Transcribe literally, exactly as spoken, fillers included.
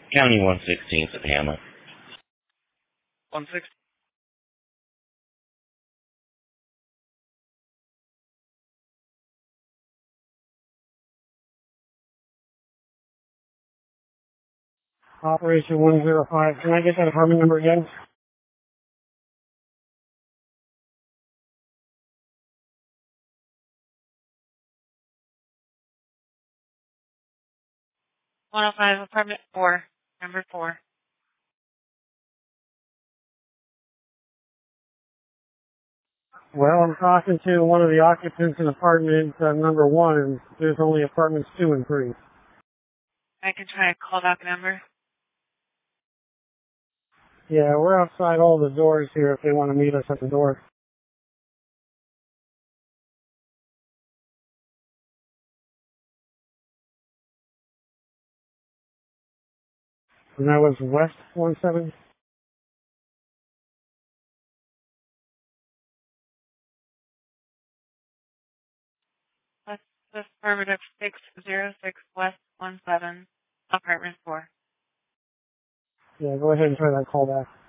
County one sixteenth at Hamlet. one sixteen. Operation one zero five. Can I get that apartment number again? one oh five, apartment four, number four. Well, I'm talking to one of the occupants in apartment uh, number one, and there's only apartments two and three. I can try a callback number. Yeah, we're outside all the doors here if they want to meet us at the door. And that was West one seven? That's affirmative six zero six West one seven, apartment four. Yeah, go ahead and try that callback.